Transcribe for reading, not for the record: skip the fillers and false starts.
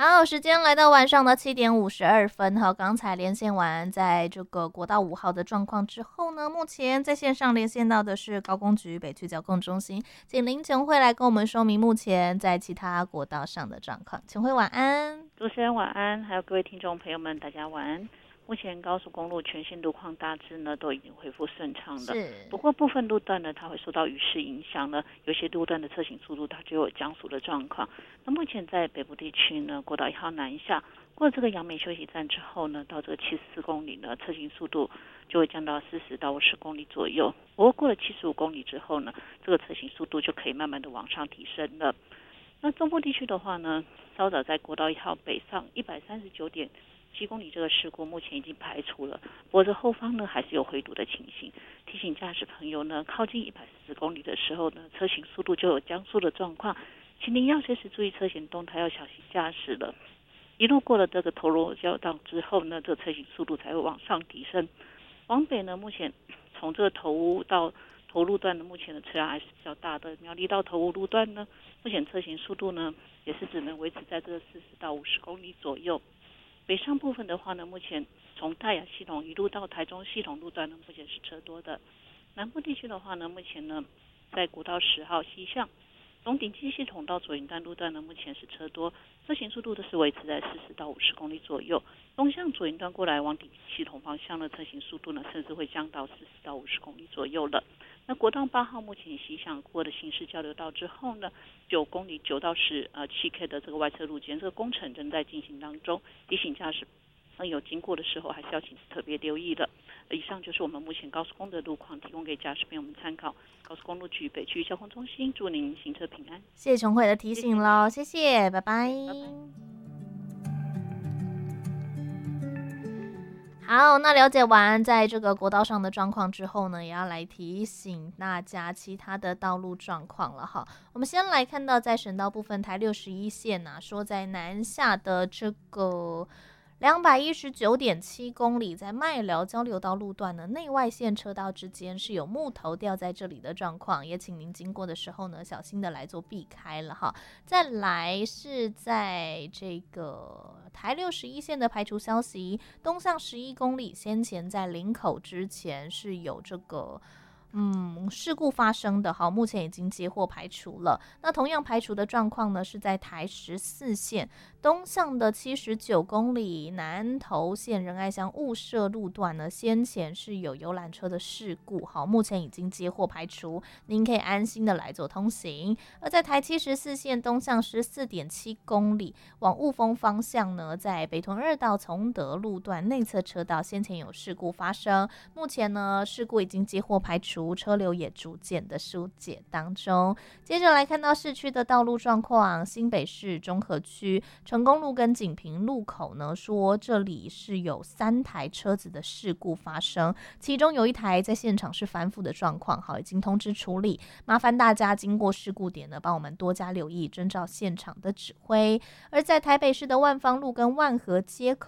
好，时间来到晚上的7:52。好，刚才连线完在这个国道5号的状况之后呢，目前在线上连线到的是高工局北区交通中心，请林琼慧来跟我们说明目前在其他国道上的状况。琼慧晚安。 主持人晚安，还有各位听众朋友们，大家晚安。目前高速公路全线路况大致呢都已经恢复顺畅了，不过部分路段呢它会受到雨势影响呢，有些路段的车行速度它就有降速的状况。那目前在北部地区呢，国道1号南下过了这个杨梅休息站之后呢，到这个74公里呢，车行速度就会降到40到50公里左右。不过过了75公里之后呢，这个车行速度就可以慢慢的往上提升了。那中部地区的话呢，稍早在国道1号北上139.7公里这个事故目前已经排除了，不过这后方呢还是有回堵的情形。提醒驾驶朋友呢，靠近140公里的时候呢，车行速度就有降速的状况，请您要随时注意车前动态，要小心驾驶了。一路过了这个头罗交道之后呢，这个车行速度才会往上提升。往北呢，目前从这个头屋到头路段呢，目前的车辆还是比较大的。苗栗到头屋路段呢，目前车行速度呢也是只能维持在这个40到50公里左右。北上部分的话呢，目前从大雅系统一路到台中系统路段呢，目前是车多的。南部地区的话呢，目前呢在国道10号西向从顶基系统到左营段路段呢，目前是车多，车行速度都是维持在40到50公里左右。东向左营段过来往顶基系统方向的车行速度呢，甚至会降到40到50公里左右了。那国道8号目前西向过的行驶交流道之后呢，9公里9到7K 的这个外侧路肩，这个工程正在进行当中，提醒驾驶朋友经过的时候还是要请特别留意的。以上就是我们目前高速公路的路况，提供给驾驶朋友们参考。高速公路局北区交通中心，祝您行车平安。 谢谢琼慧的提醒咯，谢谢，拜拜。 拜拜。 好，那了解完在这个国道上的状况之后呢，也要来提醒大家其他的道路状况了哈。我们先来看到在省道部分，台61线啊，说在南下的这个219.7公里，在麦寮交流道路段呢，内外线车道之间是有木头掉在这里的状况，也请您经过的时候呢，小心的来做避开了哈。再来是在这个台61线的排除消息，东向11公里，先前在林口之前是有这个事故发生的，好，目前已经接获排除了。那同样排除的状况呢，是在台14线东向的79公里南投县仁爱乡雾社路段呢，先前是有游览车的事故，好，目前已经接获排除，您可以安心的来做通行。而在台74线东向14.7公里往雾峰方向呢，在北屯2道崇德路段内侧车道先前有事故发生，目前呢事故已经接获排除，车流也逐渐的疏解当中。接着来看到市区的道路状况，新北市中和区成功路跟锦屏路口呢，说这里是有3台车子的事故发生，其中有1台在现场是翻覆的状况，好，已经通知处理，麻烦大家经过事故点呢，帮我们多加留意，遵照现场的指挥。而在台北市的万芳路跟万和街口